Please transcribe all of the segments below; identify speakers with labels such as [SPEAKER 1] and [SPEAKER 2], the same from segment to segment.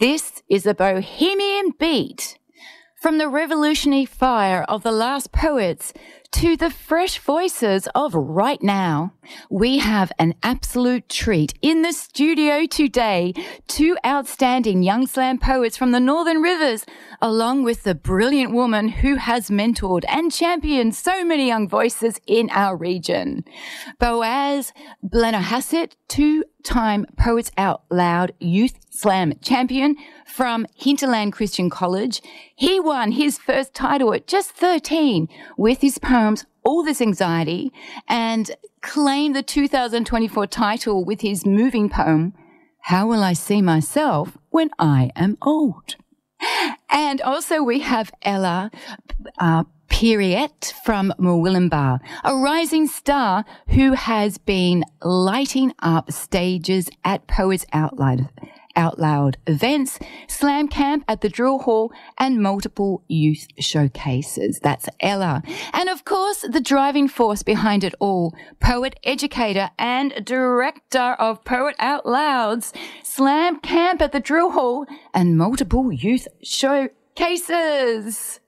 [SPEAKER 1] This is a bohemian beat. From the revolutionary fire of the last poets to the fresh voices of right now, we have an absolute treat in the studio today. Two outstanding young slam poets from the Northern Rivers, along with the brilliant woman who has mentored and championed so many young voices in our region. Boaz Blennerhassett, two-time Poets Out Loud Youth Slam champion from Hinterland Christian College. He won his first title at just 13 with his poems All This Anxiety, and claimed the 2024 title with his moving poem How Will I See Myself When I Am Old? And also we have Ella Pierriette from Murwillumbah, a rising star who has been lighting up stages at Poets Out Loud events, slam camp at the Drill Hall, and multiple youth showcases. That's Ella. And of course, the driving force behind it all, poet, educator, and director of Poet Out Loud's slam camp at the Drill Hall and multiple youth showcases.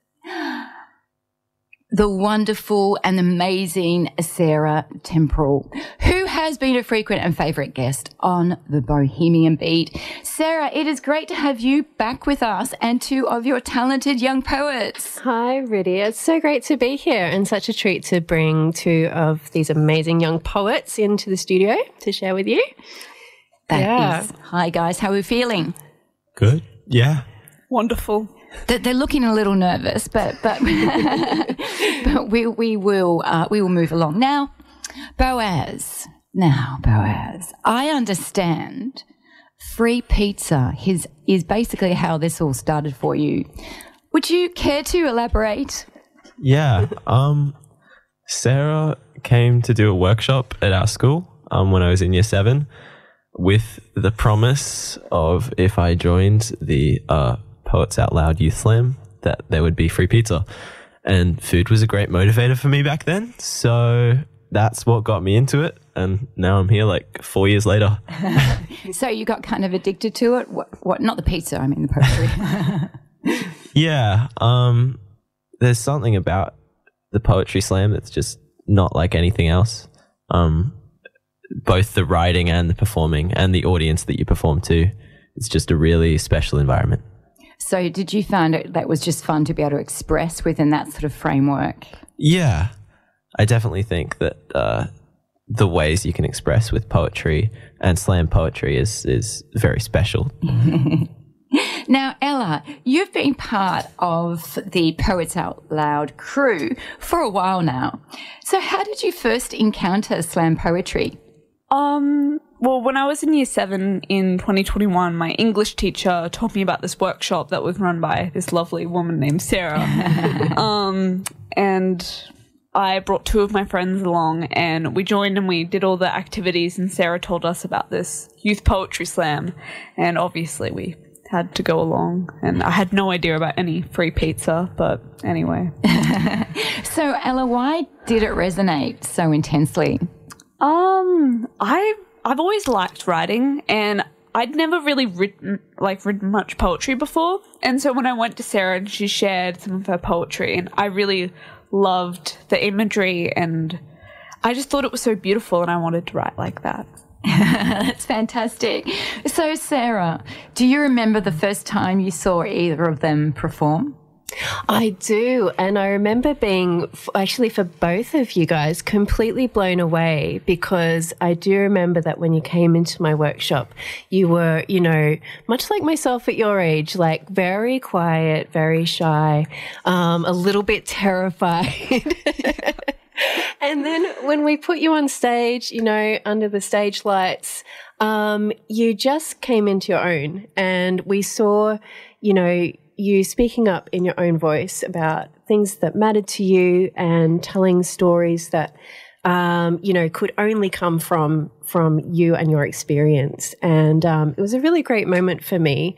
[SPEAKER 1] The wonderful and amazing Sarah Temporal, who has been a frequent and favourite guest on the Bohemian Beat. Sarah, it is great to have you back with us and two of your talented young poets.
[SPEAKER 2] Hi, Riddy. It's so great to be here and such a treat to bring two of these amazing young poets into the studio to share with you.
[SPEAKER 1] That is. Hi, guys. How are we feeling?
[SPEAKER 3] Good. Yeah.
[SPEAKER 4] Wonderful.
[SPEAKER 1] They're looking a little nervous, but but we will move along now. Boaz, I understand free pizza is basically how this all started for you. Would you care to elaborate?
[SPEAKER 3] Yeah. Sarah came to do a workshop at our school when I was in year 7, with the promise of if I joined the Poets Out Loud Youth Slam, that there would be free pizza. And food was a great motivator for me back then. So that's what got me into it. And now I'm here like 4 years later.
[SPEAKER 1] So you got kind of addicted to it? What? Not the pizza, I mean the poetry.
[SPEAKER 3] Yeah. There's something about the poetry slam that's just not like anything else. Both the writing and the performing and the audience that you perform to. It's just a really special environment.
[SPEAKER 1] So did you find that was just fun to be able to express within that sort of framework?
[SPEAKER 3] Yeah, I definitely think that the ways you can express with poetry and slam poetry is very special.
[SPEAKER 1] Now, Ella, you've been part of the Poets Out Loud crew for a while now. So how did you first encounter slam poetry?
[SPEAKER 4] Well, when I was in year 7 in 2021, my English teacher told me about this workshop that was run by this lovely woman named Sarah. And I brought 2 of my friends along and we joined and we did all the activities, and Sarah told us about this youth poetry slam. And obviously we had to go along, and I had no idea about any free pizza, but anyway.
[SPEAKER 1] So Ella, why did it resonate so intensely?
[SPEAKER 4] I've always liked writing, and I'd never really written much poetry before. And so when I went to Sarah and she shared some of her poetry, and I really loved the imagery, and I just thought it was so beautiful, and I wanted to write like that.
[SPEAKER 1] That's fantastic. So Sarah, do you remember the first time you saw either of them perform?
[SPEAKER 2] I do, and I remember being, actually for both of you guys, completely blown away, because I do remember that when you came into my workshop, you were, much like myself at your age, like very quiet, very shy, a little bit terrified. And then when we put you on stage, under the stage lights, you just came into your own, and we saw, you speaking up in your own voice about things that mattered to you and telling stories that, could only come from you and your experience. And it was a really great moment for me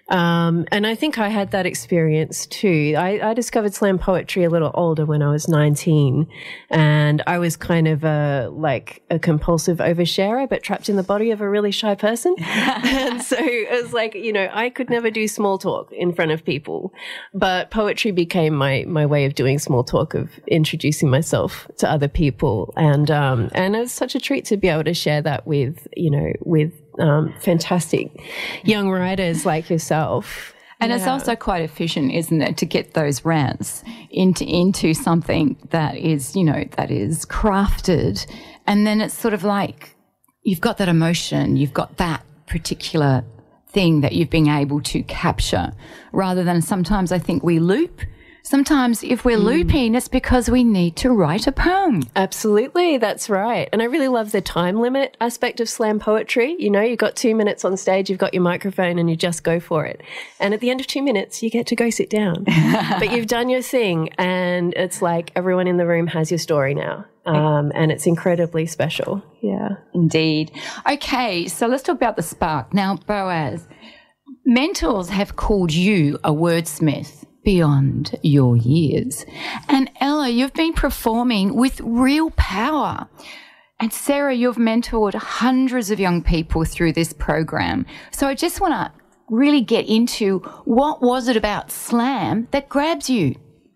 [SPEAKER 2] And I think I had that experience too. I discovered slam poetry a little older when I was 19, and I was kind of like a compulsive oversharer, but trapped in the body of a really shy person. And so it was like, I could never do small talk in front of people, but poetry became my way of doing small talk, of introducing myself to other people. And it was such a treat to be able to share that with fantastic young writers like yourself.
[SPEAKER 1] And it's also quite efficient, isn't it, to get those rants into something that is, that is crafted. And then it's sort of like you've got that emotion, you've got that particular thing that you've been able to capture, rather than sometimes I think we loop. Sometimes if we're looping, it's because we need to write a poem.
[SPEAKER 2] Absolutely, that's right. And I really love the time limit aspect of slam poetry. You've got 2 minutes on stage, you've got your microphone, and you just go for it. And at the end of 2 minutes, you get to go sit down. But you've done your thing, and it's like everyone in the room has your story now. And it's incredibly special. Yeah.
[SPEAKER 1] Indeed. Okay, so let's talk about the spark. Now, Boaz, mentors have called you a wordsmith beyond your years. And Ella, you've been performing with real power. And Sarah, you've mentored hundreds of young people through this program. So I just want to really get into, what was it about slam that grabs you?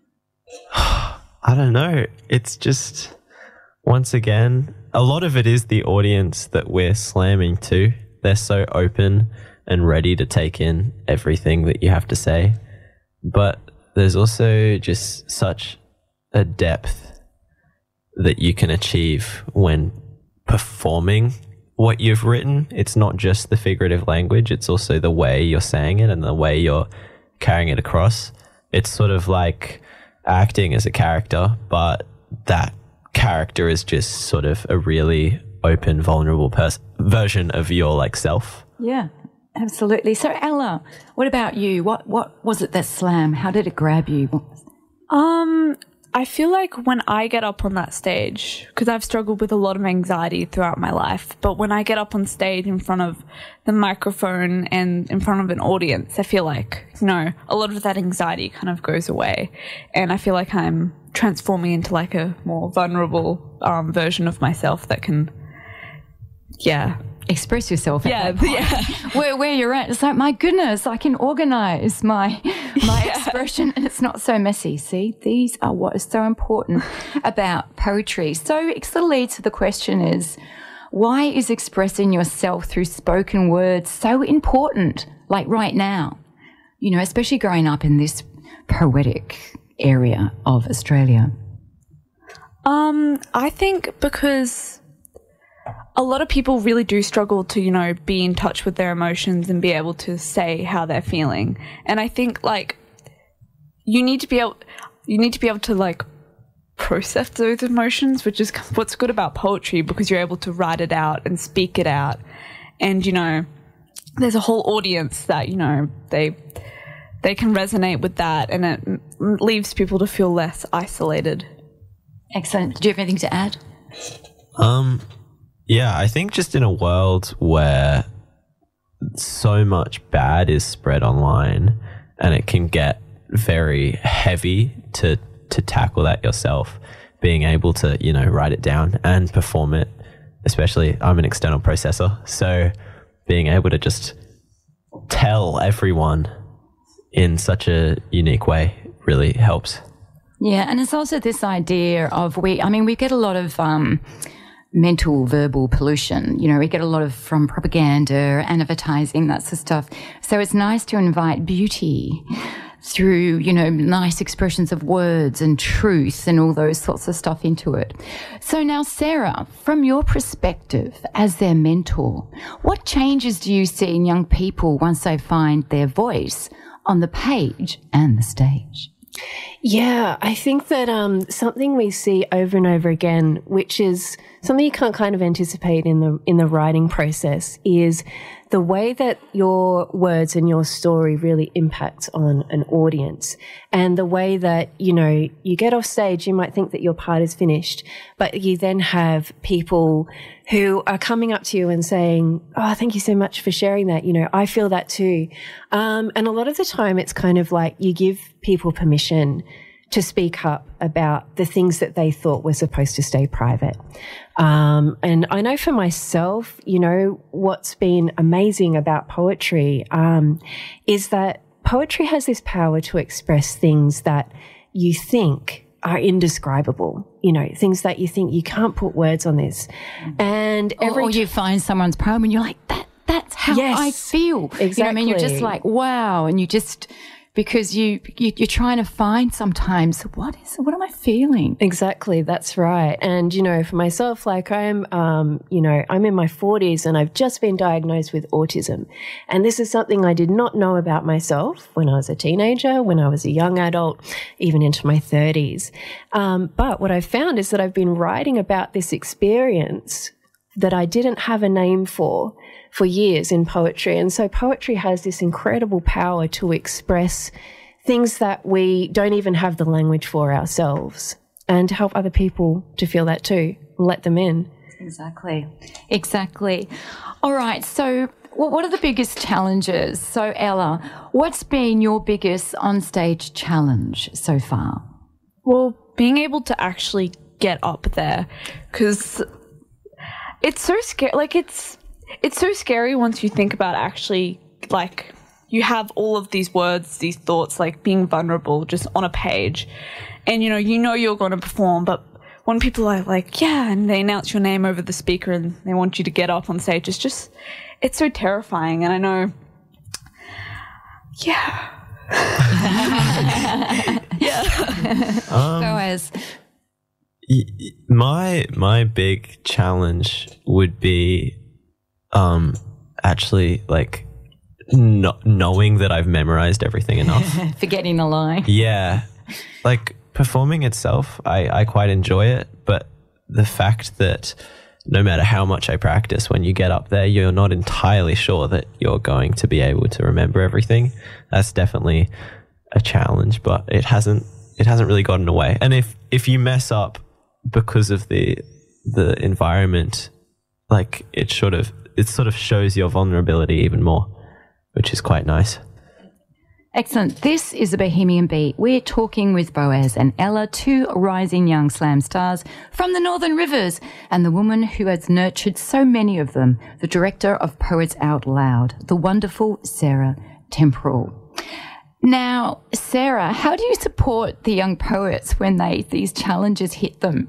[SPEAKER 3] I don't know. It's just, once again, a lot of it is the audience that we're slamming to. They're so open and ready to take in everything that you have to say. But there's also just such a depth that you can achieve when performing what you've written. It's not just the figurative language, it's also the way you're saying it and the way you're carrying it across. It's sort of like acting as a character, but that character is just sort of a really open, vulnerable version of your self.
[SPEAKER 1] Yeah. Absolutely. So, Ella, what about you? What was it that slam? How did it grab you?
[SPEAKER 4] I feel like when I get up on that stage, because I've struggled with a lot of anxiety throughout my life, but when I get up on stage in front of the microphone and in front of an audience, I feel like, a lot of that anxiety kind of goes away. And I feel like I'm transforming into a more vulnerable version of myself that can,
[SPEAKER 1] express yourself. Where you're at, it's like, my goodness, I can organize my expression, and it's not so messy. See, these are what is so important about poetry. So it sort of leads to the question is, why is expressing yourself through spoken words so important, like right now, especially growing up in this poetic area of Australia?
[SPEAKER 4] I think because a lot of people really do struggle to, be in touch with their emotions and be able to say how they're feeling. And I think you need to be able to process those emotions, which is what's good about poetry, because you're able to write it out and speak it out. And, there's a whole audience that, they can resonate with that, and it leaves people to feel less isolated.
[SPEAKER 1] Excellent. Do you have anything to add?
[SPEAKER 3] Yeah, I think just in a world where so much bad is spread online and it can get very heavy to tackle that yourself, being able to, write it down and perform it, especially I'm an external processor, so being able to just tell everyone in such a unique way really helps.
[SPEAKER 1] Yeah, and it's also this idea of we get a lot of mental verbal pollution. We get a lot of from propaganda, advertising, that sort of stuff. So it's nice to invite beauty through, nice expressions of words and truth and all those sorts of stuff into it. So now, Sarah, from your perspective as their mentor, what changes do you see in young people once they find their voice on the page and the stage?
[SPEAKER 2] Yeah, I think that something we see over and over again, which is something you can't kind of anticipate in the writing process, is the way that your words and your story really impacts on an audience, and the way that, you know, you get off stage, you might think that your part is finished, but you then have people who are coming up to you and saying, oh, thank you so much for sharing that. You know, I feel that too. And a lot of the time it's kind of like you give people permission to speak up about the things that they thought were supposed to stay private. And I know for myself, you know, what's been amazing about poetry is that poetry has this power to express things that you think are indescribable, you know, things that you think you can't put words on this. And
[SPEAKER 1] or you find someone's poem and you're like, that's how I feel.
[SPEAKER 2] Exactly.
[SPEAKER 1] You know what I mean? You're just like, wow. And you just, because you're trying to find sometimes, what am I feeling?
[SPEAKER 2] Exactly. That's right. And, you know, for myself, like I'm in my 40s and I've just been diagnosed with autism. And this is something I did not know about myself when I was a teenager, when I was a young adult, even into my 30s. But what I've found is that I've been writing about this experience that I didn't have a name for years in poetry. And so poetry has this incredible power to express things that we don't even have the language for ourselves, and to help other people to feel that too, and let them in.
[SPEAKER 1] Exactly. All right. So what are the biggest challenges? So Ella, what's been your biggest onstage challenge so far?
[SPEAKER 4] Well, being able to actually get up there, because it's so scary. Like it's so scary once you think about actually, like, you have all of these words, these thoughts, like being vulnerable just on a page, and you know you're going to perform, but when people are like, yeah, and they announce your name over the speaker and they want you to get up on stage, it's so terrifying. And I know,
[SPEAKER 1] Boaz.
[SPEAKER 3] My big challenge would be actually like not knowing that I've memorized everything enough.
[SPEAKER 1] Forgetting the line.
[SPEAKER 3] Yeah. Like performing itself, I quite enjoy it, but the fact that no matter how much I practice, when you get up there, you're not entirely sure that you're going to be able to remember everything. That's definitely a challenge, but it hasn't really gotten away. And if you mess up because of the environment, like it sort of shows your vulnerability even more, which is quite nice.
[SPEAKER 1] Excellent. This is a Bohemian Beat. We're talking with Boaz and Ella, two rising young slam stars from the Northern Rivers, and the woman who has nurtured so many of them, the director of Poets Out Loud, the wonderful Sarah Temporal. Now, Sarah, how do you support the young poets when these challenges hit them?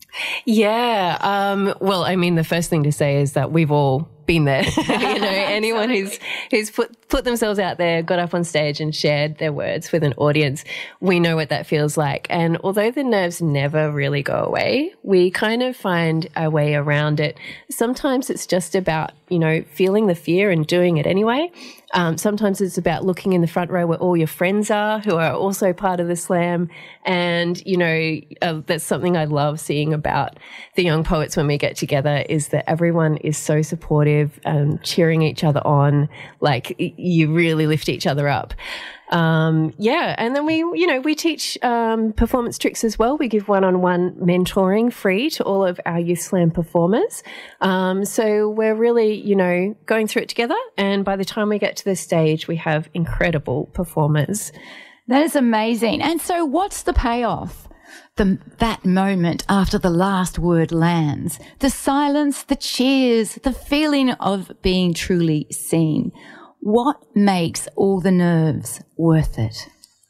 [SPEAKER 2] Yeah. Well, I mean, the first thing to say is that we've all been there. You know, anyone who's put themselves out there, got up on stage and shared their words with an audience, we know what that feels like. And although the nerves never really go away, we kind of find a way around it. Sometimes it's just about, you know, feeling the fear and doing it anyway. Sometimes it's about looking in the front row where all your friends are, who are also part of the slam. And, you know, that's something I love seeing about the young poets when we get together, is that everyone is so supportive, cheering each other on. Like, you really lift each other up. Yeah. And then we teach performance tricks as well. We give one-on-one mentoring free to all of our Youth Slam performers. So we're really, you know, going through it together. And by the time we get to the stage, we have incredible performers.
[SPEAKER 1] That is amazing. And so what's the payoff? That moment after the last word lands, the silence, the cheers, the feeling of being truly seen. What makes all the nerves worth it?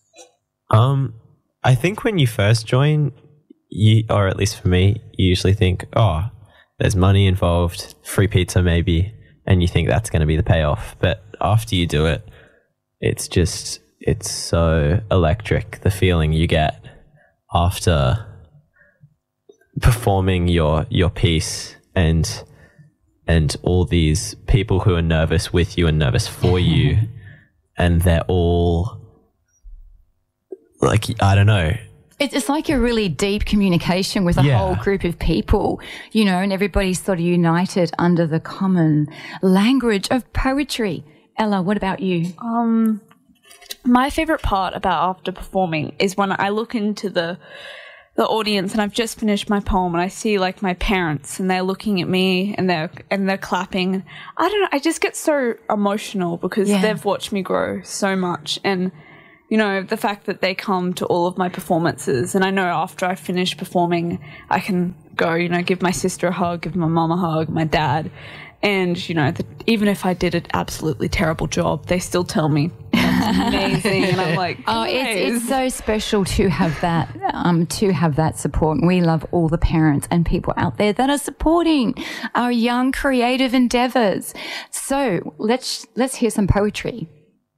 [SPEAKER 3] I think when you first join, or at least for me, you usually think, oh, there's money involved, free pizza maybe, and you think that's going to be the payoff. But after you do it, it's so electric, the feeling you get after performing your piece, and all these people who are nervous with you and nervous for you, and they're all like, I don't know,
[SPEAKER 1] It's like a really deep communication with a whole group of people, you know, and everybody's sort of united under the common language of poetry. Ella, what about you?
[SPEAKER 4] My favourite part about after performing is when I look into the audience and I've just finished my poem and I see like my parents and they're looking at me and they're clapping. I don't know, I just get so emotional because they've watched me grow so much, and you know, the fact that they come to all of my performances, and I know after I finish performing I can go, you know, give my sister a hug, give my mum a hug, my dad, and you know, even if I did an absolutely terrible job, they still tell me that's amazing, and I'm like,
[SPEAKER 1] it's so special to have that support. And we love all the parents and people out there that are supporting our young creative endeavours. So let's hear some poetry.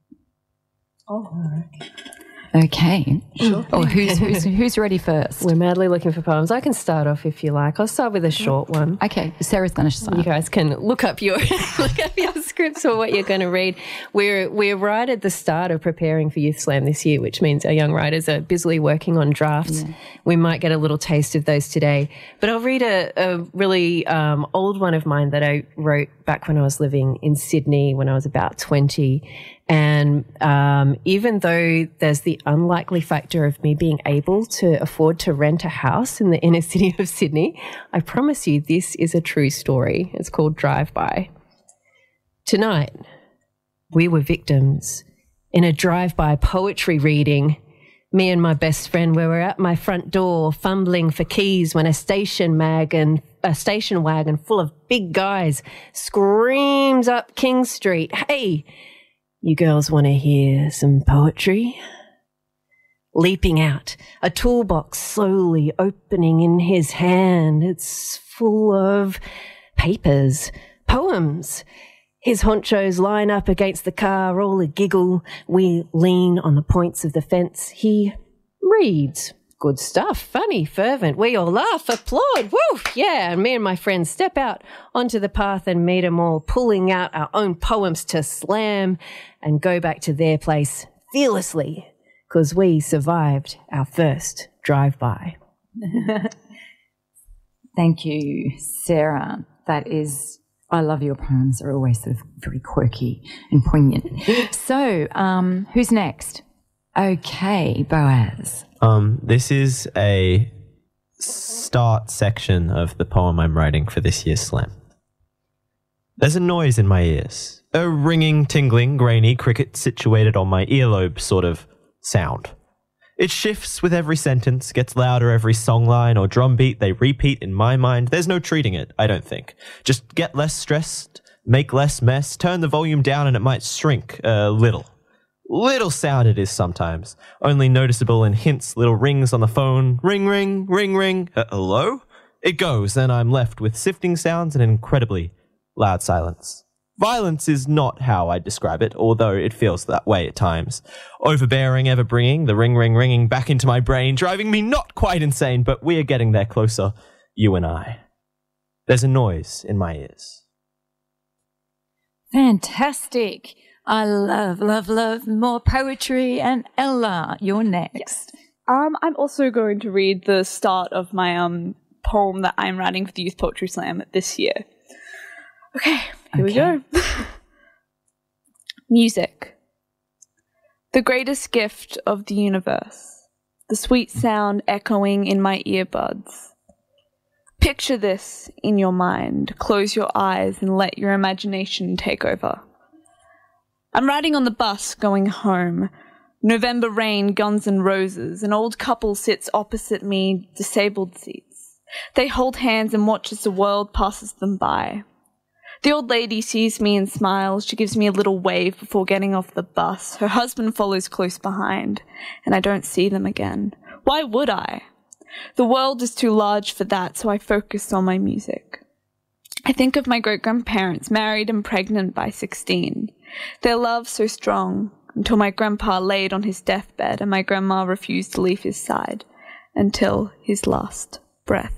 [SPEAKER 1] Okay. Sure. Or who's ready first?
[SPEAKER 2] We're madly looking for poems. I can start off if you like. I'll start with a short one.
[SPEAKER 1] Okay. Sarah's going to start.
[SPEAKER 2] You guys can look up your scripts or what you're going to read. We're right at the start of preparing for Youth Slam this year, which means our young writers are busily working on drafts. Yeah. We might get a little taste of those today. But I'll read a really old one of mine that I wrote back when I was living in Sydney when I was about 20. And even though there's the unlikely factor of me being able to afford to rent a house in the inner city of Sydney, I promise you this is a true story. It's called Drive-By. Tonight, we were victims in a drive-by poetry reading. Me and my best friend, we were at my front door fumbling for keys when a station wagon full of big guys screams up King Street, "Hey, you girls want to hear some poetry?" Leaping out, a toolbox slowly opening in his hand. It's full of papers, poems. His honchos line up against the car, all a giggle. We lean on the points of the fence. He reads. Good stuff, funny, fervent. We all laugh, applaud. Woo! Yeah, and me and my friends step out onto the path and meet them all, pulling out our own poems to slam and go back to their place fearlessly because we survived our first drive-by.
[SPEAKER 1] Thank you, Sarah. I love your poems. They're always sort of very quirky and poignant. So, who's next? Okay, Boaz.
[SPEAKER 3] This is a start section of the poem I'm writing for this year's slam. There's a noise in my ears, a ringing, tingling, grainy cricket situated on my earlobe sort of sound. It shifts with every sentence, gets louder every songline or drumbeat they repeat in my mind. There's no treating it, I don't think. Just get less stressed, make less mess, turn the volume down and it might shrink a little. Little sound it is sometimes, only noticeable in hints, little rings on the phone. Ring, ring, ring, ring. Hello? It goes, and I'm left with sifting sounds and an incredibly loud silence. Violence is not how I describe it, although it feels that way at times. Overbearing, ever bringing the ring, ring, ringing back into my brain, driving me not quite insane, but we are getting there closer, you and I. There's a noise in my ears.
[SPEAKER 1] Fantastic. I love more poetry. And Ella, you're next.
[SPEAKER 4] Yes. I'm also going to read the start of my poem that I'm writing for the Youth Poetry Slam this year. Okay, here we go. Music. The greatest gift of the universe. The sweet sound echoing in my earbuds. Picture this in your mind. Close your eyes and let your imagination take over. I'm riding on the bus going home. November rain, Guns N' Roses. An old couple sits opposite me, disabled seats. They hold hands and watch as the world passes them by. The old lady sees me and smiles. She gives me a little wave before getting off the bus. Her husband follows close behind, and I don't see them again. Why would I? The world is too large for that, so I focus on my music. I think of my great-grandparents, married and pregnant by 16. Their love so strong, until my grandpa laid on his deathbed and my grandma refused to leave his side until his last breath.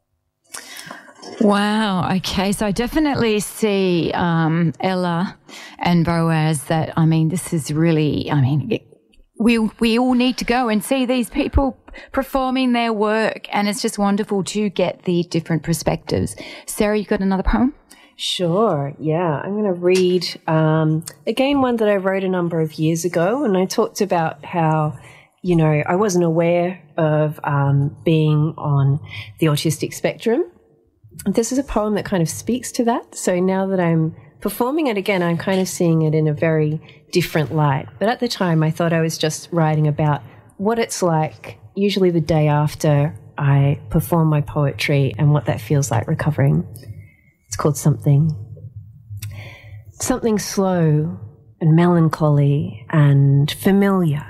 [SPEAKER 1] Wow. Okay. So I definitely see Ella and Boaz that, this is really, we all need to go and see these people performing their work, and it's just wonderful to get the different perspectives. Sarah, you got another poem?
[SPEAKER 2] Sure, yeah. I'm going to read, again, one that I wrote a number of years ago, and I talked about how, you know, I wasn't aware of being on the autistic spectrum. This is a poem that kind of speaks to that. So now that I'm performing it again, I'm kind of seeing it in a very different light. But at the time, I thought I was just writing about what it's like, usually the day after I perform my poetry, and what that feels like recovering. It's called Something. Something slow and melancholy and familiar.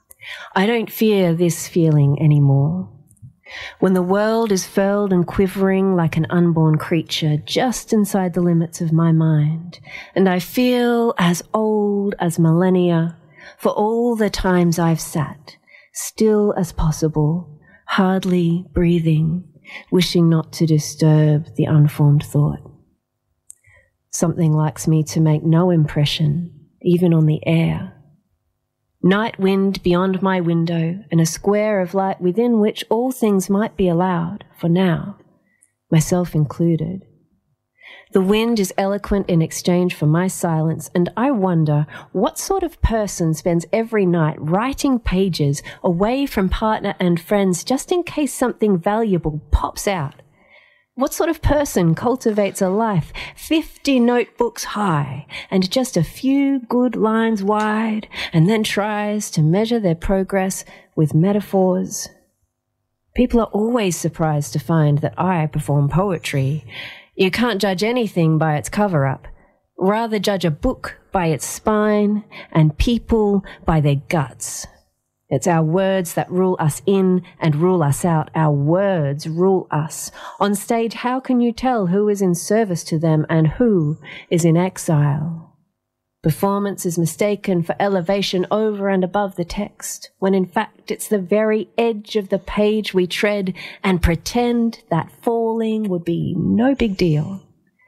[SPEAKER 2] I don't fear this feeling anymore. When the world is furled and quivering like an unborn creature just inside the limits of my mind, and I feel as old as millennia for all the times I've sat, still as possible, hardly breathing, wishing not to disturb the unformed thought. Something likes me to make no impression, even on the air. Night wind beyond my window, and a square of light within which all things might be allowed, for now, myself included. The wind is eloquent in exchange for my silence, and I wonder what sort of person spends every night writing pages away from partner and friends just in case something valuable pops out. What sort of person cultivates a life 50 notebooks high and just a few good lines wide, and then tries to measure their progress with metaphors? People are always surprised to find that I perform poetry. You can't judge anything by its cover-up. Rather judge a book by its spine and people by their guts. It's our words that rule us in and rule us out. Our words rule us. On stage, how can you tell who is in service to them and who is in exile? Performance is mistaken for elevation over and above the text, when in fact it's the very edge of the page we tread and pretend that falling would be no big deal.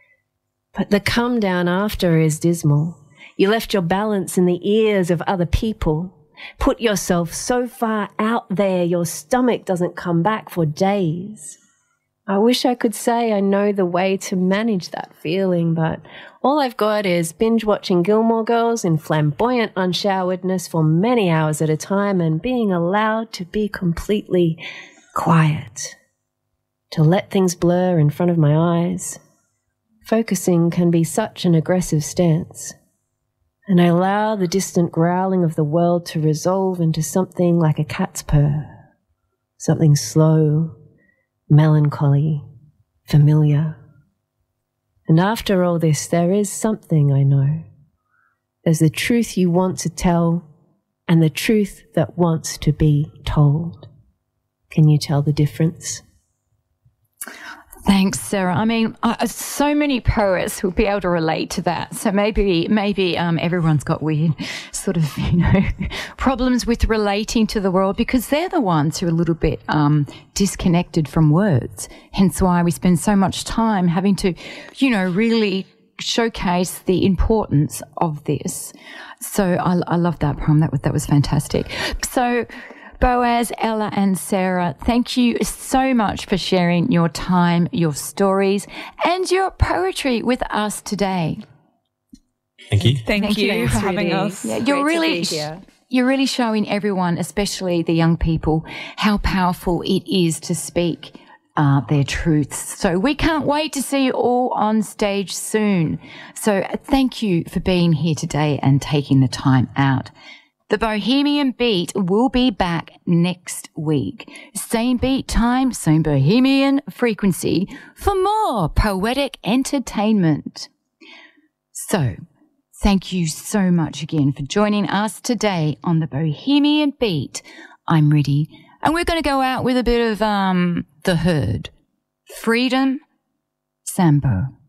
[SPEAKER 2] But the come down after is dismal. You left your balance in the ears of other people. Put yourself so far out there, your stomach doesn't come back for days. I wish I could say I know the way to manage that feeling, but all I've got is binge watching Gilmore Girls in flamboyant unshoweredness for many hours at a time, and being allowed to be completely quiet, to let things blur in front of my eyes. Focusing can be such an aggressive stance. And I allow the distant growling of the world to resolve into something like a cat's purr, something slow, melancholy, familiar. And after all this, there is something I know. There's the truth you want to tell and the truth that wants to be told. Can you tell the difference?
[SPEAKER 1] Thanks, Sarah. I mean, so many poets will be able to relate to that. So maybe everyone's got weird sort of, problems with relating to the world, because they're the ones who are a little bit disconnected from words. Hence why we spend so much time having to, really showcase the importance of this. So I love that poem. That was fantastic. So Boaz, Ella and Sarah, thank you so much for sharing your time, your stories and your poetry with us today.
[SPEAKER 3] Thank you.
[SPEAKER 4] Thank you for having us.
[SPEAKER 1] Yeah, you're really showing everyone, especially the young people, how powerful it is to speak their truths. So we can't wait to see you all on stage soon. So thank you for being here today and taking the time out. The Bohemian Beat will be back next week. Same beat time, same Bohemian frequency for more poetic entertainment. So, thank you so much again for joining us today on the Bohemian Beat. I'm Riddy, and we're going to go out with a bit of The Herd. Freedom, Sambo.